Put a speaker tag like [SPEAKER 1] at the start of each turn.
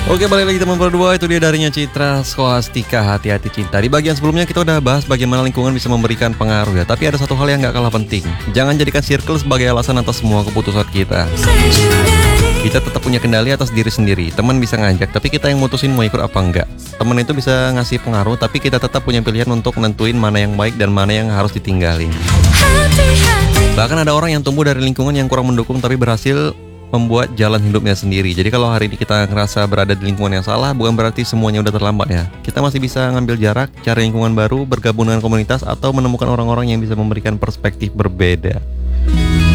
[SPEAKER 1] Oke, balik lagi teman berdua, itu dia darinya Citra Scholastika, Hati-Hati Cinta. Di bagian sebelumnya kita udah bahas bagaimana lingkungan bisa memberikan pengaruh ya. Tapi ada satu hal yang gak kalah penting. Jangan jadikan circle sebagai alasan atas semua keputusan kita. Kita tetap punya kendali atas diri sendiri. Teman bisa ngajak, tapi kita yang mutusin mau ikut apa enggak. Teman itu bisa ngasih pengaruh, tapi kita tetap punya pilihan untuk nentuin mana yang baik dan mana yang harus ditinggalin. Bahkan ada orang yang tumbuh dari lingkungan yang kurang mendukung tapi berhasil membuat jalan hidupnya sendiri. Jadi kalau hari ini kita ngerasa berada di lingkungan yang salah, bukan berarti semuanya udah terlambat ya. Kita masih bisa ngambil jarak, cari lingkungan baru, bergabung dengan komunitas, atau menemukan orang-orang yang bisa memberikan perspektif berbeda.